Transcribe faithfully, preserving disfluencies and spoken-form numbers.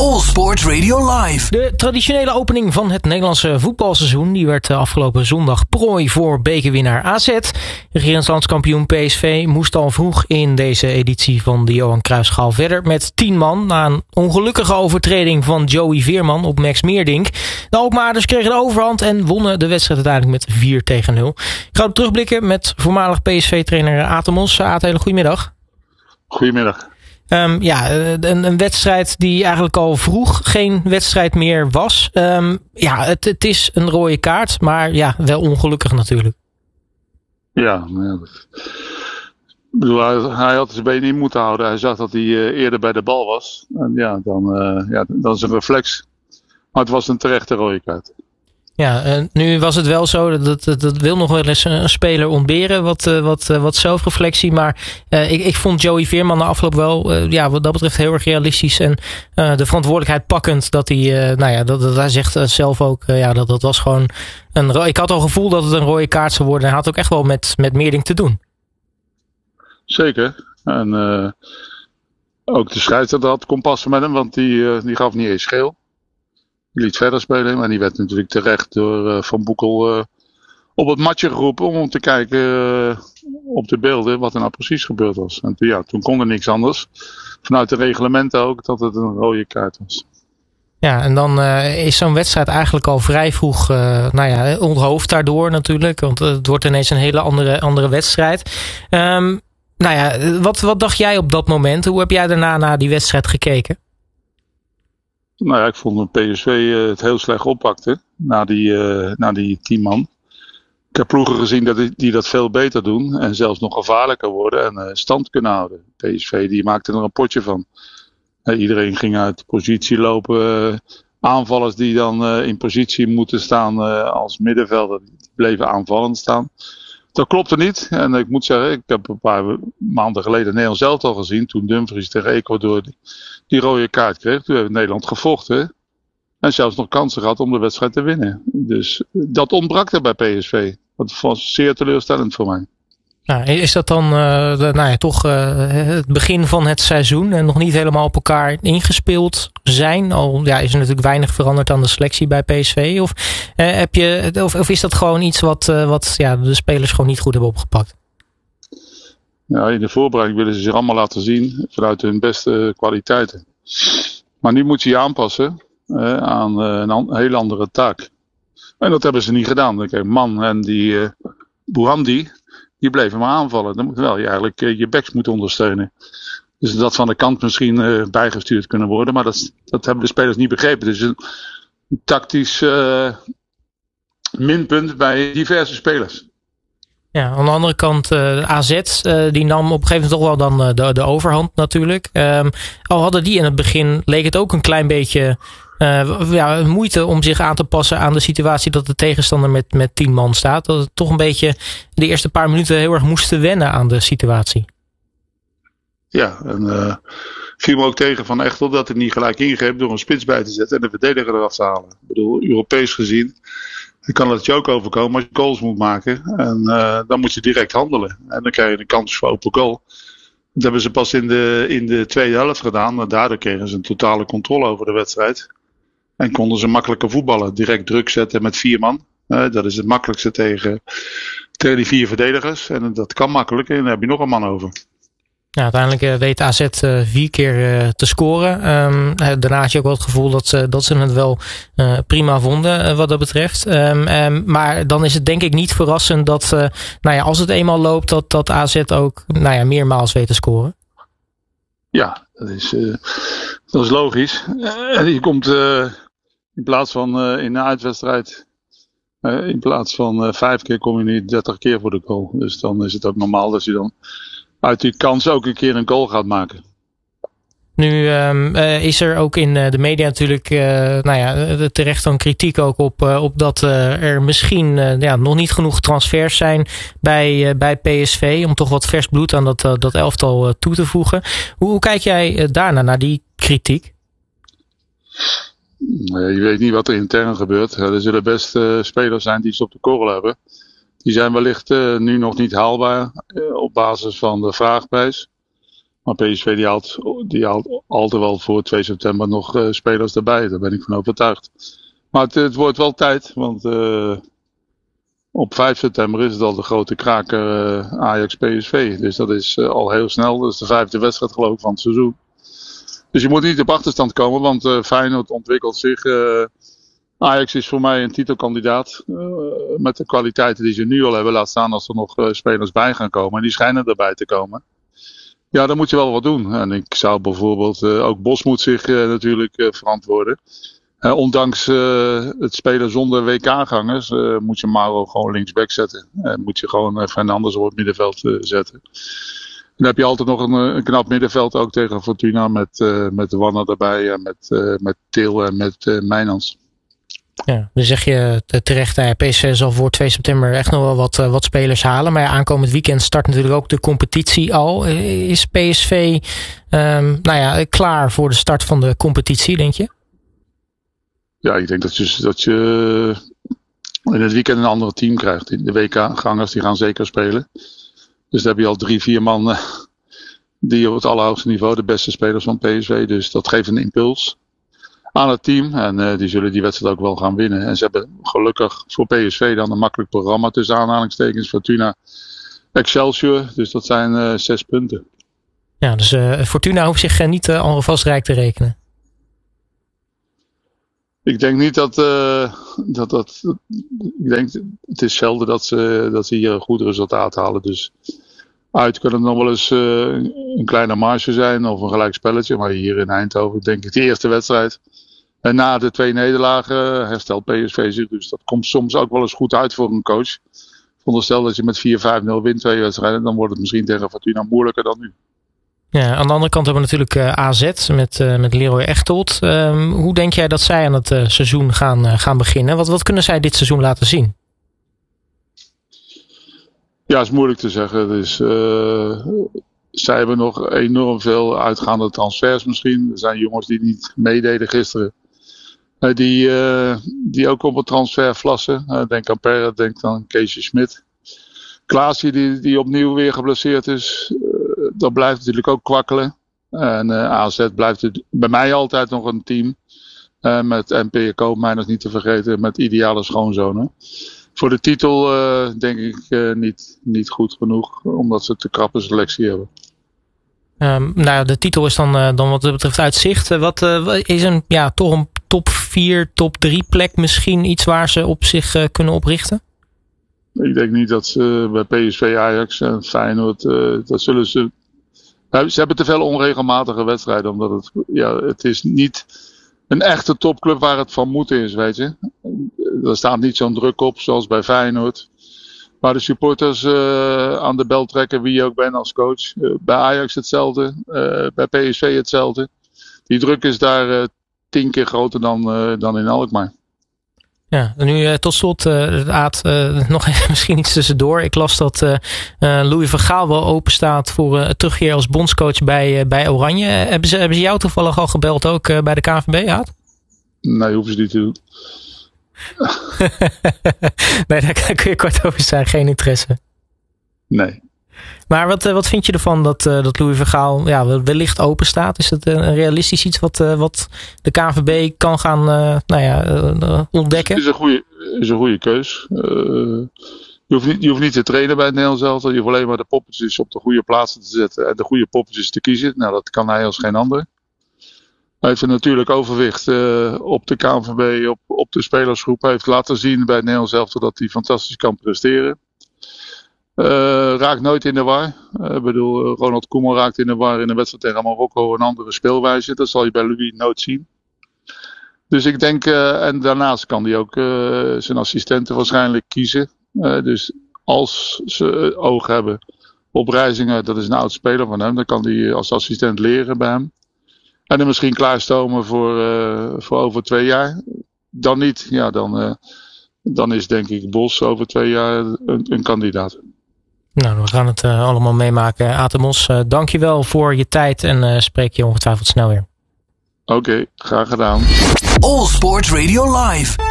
All Sports Radio Live. De traditionele opening van het Nederlandse voetbalseizoen die werd afgelopen zondag prooi voor bekerwinnaar A Z. Regerend landskampioen P S V moest al vroeg in deze editie van de Johan Cruijffschaal verder met tien man na een ongelukkige overtreding van Joey Veerman op Max Meerdink. De Alkmaarders kregen de overhand en wonnen de wedstrijd uiteindelijk met vier tegen nul. Ik ga op terugblikken met voormalig P S V-trainer Aad de Mos. Aad, hele goedemiddag. Goedemiddag. Um, ja, een, een wedstrijd die eigenlijk al vroeg geen wedstrijd meer was. Um, ja, het, het is een rode kaart, maar ja, wel ongelukkig natuurlijk. Ja, ja dat... Ik bedoel, hij, hij had zijn benen in moeten houden. Hij zag dat hij uh, eerder bij de bal was. En ja, dan, uh, ja, dat is een reflex. Maar het was een terechte rode kaart. Ja, uh, nu was het wel zo, dat, dat, dat wil nog wel eens een speler ontberen, wat, uh, wat, uh, wat zelfreflectie. Maar uh, ik, ik vond Joey Veerman na afloop wel, uh, ja, wat dat betreft heel erg realistisch. En uh, de verantwoordelijkheid pakkend, dat hij, uh, nou ja, dat, dat hij zegt uh, zelf ook, uh, ja, dat, dat was gewoon een, ik had al het gevoel dat het een rode kaart zou worden. Hij had ook echt wel met, met Meerdink te doen. Zeker. En uh, ook de scheidsrechter had kompas met hem, want die, uh, die gaf niet eens geel. Die liet verder spelen, maar die werd natuurlijk terecht door uh, Van Boekel uh, op het matje geroepen om te kijken uh, op de beelden wat er nou precies gebeurd was. En toen, ja, toen kon er niks anders. Vanuit de reglementen ook dat het een rode kaart was. Ja, en dan uh, is zo'n wedstrijd eigenlijk al vrij vroeg uh, nou ja, onthoofd daardoor natuurlijk. Want uh, het wordt ineens een hele andere, andere wedstrijd. Um, nou ja, wat, wat dacht jij op dat moment? Hoe heb jij daarna naar die wedstrijd gekeken? Nou ja, ik vond dat P S V uh, het heel slecht oppakte na die, uh, na die tien man. Ik heb ploegen gezien dat die, die dat veel beter doen en zelfs nog gevaarlijker worden en uh, stand kunnen houden. P S V die maakte er een potje van. Uh, iedereen ging uit positie lopen. Uh, aanvallers die dan uh, in positie moeten staan uh, als middenvelder, die bleven aanvallend staan. Dat klopte niet. En ik moet zeggen, ik heb een paar maanden geleden Nederland zelf al gezien. Toen Dumfries tegen Ecuador die, die rode kaart kreeg. Toen heeft Nederland gevochten. En zelfs nog kansen gehad om de wedstrijd te winnen. Dus dat ontbrak er bij P S V. Dat was zeer teleurstellend voor mij. Nou, is dat dan uh, de, nou ja, toch uh, het begin van het seizoen en nog niet helemaal op elkaar ingespeeld zijn? Al ja, is er natuurlijk weinig veranderd aan de selectie bij P S V. Of, uh, heb je, of, of is dat gewoon iets wat, uh, wat ja, de spelers gewoon niet goed hebben opgepakt? Ja, in de voorbereiding willen ze zich allemaal laten zien vanuit hun beste kwaliteiten. Maar nu moet je je aanpassen uh, aan uh, een, an- een hele andere taak. En dat hebben ze niet gedaan. Kijk, Man en die uh, Bourandi, die bleven maar aanvallen. Dan moet wel je eigenlijk uh, je backs moeten ondersteunen. Dus dat van de kant misschien uh, bijgestuurd kunnen worden. Maar dat, dat hebben de spelers niet begrepen. Dus een, een tactisch uh, minpunt bij diverse spelers. Ja, aan de andere kant uh, A Z, uh, die nam op een gegeven moment toch wel dan uh, de, de overhand natuurlijk. Um, al hadden die in het begin, leek het ook een klein beetje uh, ja, moeite om zich aan te passen aan de situatie dat de tegenstander met, met tien man staat. Dat het toch een beetje de eerste paar minuten heel erg moesten wennen aan de situatie. Ja, en uh, viel me ook tegen Van Echtel dat hij niet gelijk ingreep door een spits bij te zetten en de verdediger eraf te halen. Ik bedoel, Europees gezien, dan kan het je ook overkomen als je goals moet maken. En uh, dan moet je direct handelen. En dan krijg je een kans voor open goal. Dat hebben ze pas in de, in de tweede helft gedaan. En daardoor kregen ze een totale controle over de wedstrijd. En konden ze makkelijker voetballen. Direct druk zetten met vier man. Uh, dat is het makkelijkste tegen, tegen die vier verdedigers. En dat kan makkelijk. En dan heb je nog een man over. Ja, uiteindelijk uh, weet A Z uh, vier keer uh, te scoren. Um, daarna had je ook wel het gevoel dat ze, dat ze het wel uh, prima vonden uh, wat dat betreft. Um, um, maar dan is het denk ik niet verrassend dat, uh, nou ja, als het eenmaal loopt, dat, dat A Z ook, nou ja, meermaals weet te scoren. Ja, dat is, uh, dat is logisch. Uh, je komt uh, in plaats van uh, in een uitwedstrijd, uh, in plaats van uh, vijf keer kom je nu dertig keer voor de goal. Dus dan is het ook normaal dat je dan uit die kans ook een keer een goal gaat maken. Nu um, uh, is er ook in uh, de media natuurlijk uh, nou ja, terecht dan kritiek ook op, uh, op dat uh, er misschien uh, ja, nog niet genoeg transfers zijn bij, uh, bij P S V om toch wat vers bloed aan dat, uh, dat elftal uh, toe te voegen. Hoe, hoe kijk jij uh, daarna naar die kritiek? Je weet niet wat er intern gebeurt. Er zullen best uh, spelers zijn die ze op de korrel hebben. Die zijn wellicht uh, nu nog niet haalbaar uh, op basis van de vraagprijs. Maar P S V die haalt, die haalt altijd wel voor twee september nog uh, spelers erbij. Daar ben ik van overtuigd. Maar het, het wordt wel tijd, want uh, op vijf september is het al de grote kraker uh, Ajax-P S V. Dus dat is uh, al heel snel. Dat is de vijfde wedstrijd geloof ik van het seizoen. Dus je moet niet op achterstand komen, want uh, Feyenoord ontwikkelt zich. Uh, Ajax is voor mij een titelkandidaat. Uh, met de kwaliteiten die ze nu al hebben. Laat staan als er nog uh, spelers bij gaan komen. En die schijnen erbij te komen. Ja, dan moet je wel wat doen. En ik zou bijvoorbeeld, uh, ook Bos moet zich uh, natuurlijk uh, verantwoorden. Uh, ondanks uh, het spelen zonder W K-gangers uh, moet je Mauro gewoon linksback zetten. Uh, moet je gewoon uh, Fernandes op het middenveld uh, zetten. Dan heb je altijd nog een, een knap middenveld ook tegen Fortuna met, uh, met de Wanner erbij en met, uh, met Til en met uh, Mijnans. Ja, dan zeg je terecht, ja, P S V zal voor twee september echt nog wel wat, uh, wat spelers halen. Maar ja, aankomend weekend start natuurlijk ook de competitie al. Is P S V um, nou ja, klaar voor de start van de competitie, denk je? Ja, ik denk dat je, dat je in het weekend een ander team krijgt. De W K-gangers die gaan zeker spelen. Dus daar heb je al drie, vier man uh, die op het allerhoogste niveau de beste spelers van P S V. Dus dat geeft een impuls aan het team. En uh, die zullen die wedstrijd ook wel gaan winnen. En ze hebben gelukkig voor P S V dan een makkelijk programma tussen aanhalingstekens. Fortuna, Excelsior. Dus dat zijn uh, zes punten. Ja, dus uh, Fortuna hoeft zich uh, niet uh, alvast rijk te rekenen. Ik denk niet dat, uh, dat dat. Ik denk, het is zelden dat ze, dat ze hier een goed resultaat halen. Dus uit kan het nog wel eens uh, een kleine marge zijn of een gelijk spelletje. Maar hier in Eindhoven denk ik de eerste wedstrijd. En na de twee nederlagen herstelt P S V zich. Dus dat komt soms ook wel eens goed uit voor een coach. Veronderstel dat je met vier vijf nul wint twee wedstrijden. Dan wordt het misschien tegen Fortuna moeilijker dan nu. Ja, aan de andere kant hebben we natuurlijk uh, A Z met, uh, met Leroy Echtold. Um, hoe denk jij dat zij aan het uh, seizoen gaan, uh, gaan beginnen? Wat, wat kunnen zij dit seizoen laten zien? Ja, is moeilijk te zeggen. Dus, uh, zij hebben nog enorm veel uitgaande transfers misschien. Er zijn jongens die niet meededen gisteren. Uh, die, uh, die ook op het transfer vlassen. Uh, denk aan Perret, denk aan Keesje Smit. Klaasje die, die opnieuw weer geblesseerd is. Uh, dat blijft natuurlijk ook kwakkelen. En uh, A Z blijft het bij mij altijd nog een team. Uh, met N P Koopmeiners niet te vergeten. Met ideale schoonzonen. Voor de titel uh, denk ik uh, niet, niet goed genoeg. Omdat ze te krappe selectie hebben. Um, nou ja, de titel is dan, uh, dan wat dat betreft uit zicht. Uh, wat uh, is een, ja, toch een top vier, top drie plek misschien iets waar ze op zich uh, kunnen oprichten? Ik denk niet dat ze bij P S V, Ajax en Feyenoord, uh, dat zullen ze... Ze hebben te veel onregelmatige wedstrijden, omdat het, ja, het is niet een echte topclub waar het van moeten is, weet je. Er staat niet zo'n druk op, zoals bij Feyenoord. Waar de supporters uh, aan de bel trekken, wie je ook bent als coach. Uh, bij Ajax hetzelfde, uh, bij P S V hetzelfde. Die druk is daar uh, tien keer groter dan, uh, dan in Alkmaar. Ja, en nu uh, tot slot, uh, Aad, uh, nog even misschien iets tussendoor. Ik las dat uh, uh, Louis van Gaal wel open staat voor uh, terugkeer als bondscoach bij, uh, bij Oranje. Uh, hebben, ze, hebben ze jou toevallig al gebeld ook uh, bij de K N V B, Aad? Nee, hoeven ze niet te doen. Nee, daar kun je kort over zijn. Geen interesse. Nee. Maar wat, wat vind je ervan dat, uh, dat Louis van Gaal ja, wellicht open staat? Is het een realistisch iets wat, uh, wat de K N V B kan gaan uh, nou ja, uh, ontdekken? Het is een goede, is een goede keus. Uh, je, hoeft niet, je hoeft niet te trainen bij het Nederlands elftal. Je hoeft alleen maar de poppetjes op de goede plaatsen te zetten en de goede poppetjes te kiezen. Nou, dat kan hij als geen ander. Hij heeft een natuurlijk overwicht uh, op de K N V B, op, op de spelersgroep. Hij heeft laten zien bij het Nederlands elftal dat hij fantastisch kan presteren. Uh, raakt nooit in de war. Ik uh, bedoel, uh, Ronald Koeman raakt in de war in een wedstrijd tegen Marokko een andere speelwijze. Dat zal je bij Louis nooit zien. Dus ik denk, uh, en daarnaast kan hij ook uh, zijn assistenten waarschijnlijk kiezen. Uh, dus als ze oog hebben op Reijzinger, dat is een oud speler van hem, dan kan hij als assistent leren bij hem. En dan misschien klaarstomen voor, uh, voor over twee jaar. Dan niet, ja, dan, uh, dan is denk ik Bos over twee jaar een, een kandidaat. Nou, we gaan het uh, allemaal meemaken. Aad de Mos, uh, dank je wel voor je tijd en uh, spreek je ongetwijfeld snel weer. Oké, okay, graag gedaan. All Sport Radio Live.